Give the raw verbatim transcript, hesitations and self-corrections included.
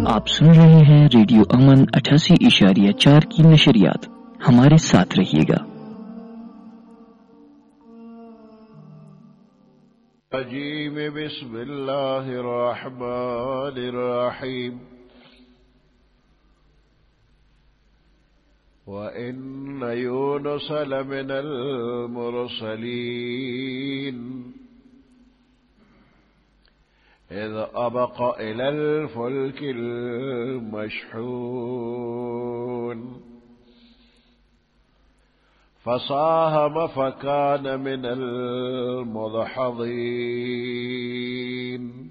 आप सुन रहे हैं रेडियो अमन अठासी इशारिया चार की नशरियात। हमारे साथ रहिएगा। अजीम बिस्मिल्लाहिर रहमानिर रहीम व इन्न यूनुस लमिनल मुरसलीन इज़ अबक़ इलल फुल्किल मशहून फसाहम फकान मिनल मुदहज़ीन